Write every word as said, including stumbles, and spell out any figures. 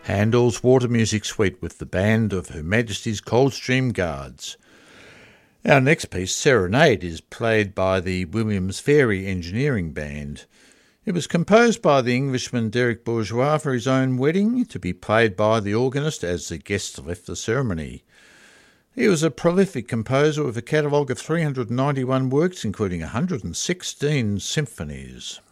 Handel's Water Music Suite with the band of Her Majesty's Coldstream Guards. Our next piece, Serenade, is played by the Williams Ferry Engineering Band. It was composed by the Englishman Derek Bourgeois for his own wedding, to be played by the organist as the guests left the ceremony. He was a prolific composer with a catalogue of three hundred ninety-one works, including one hundred sixteen symphonies.